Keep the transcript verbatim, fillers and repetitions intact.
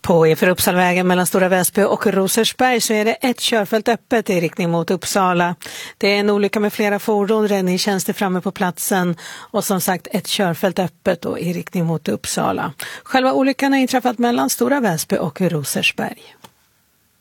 På E för Uppsalavägen mellan Stora Väsby och Rosersberg så är det ett körfält öppet i riktning mot Uppsala. Det är en olycka med flera fordon, räddningstjänst är framme på platsen och som sagt ett körfält öppet och i riktning mot Uppsala. Själva olyckan har inträffat mellan Stora Väsby och Rosersberg.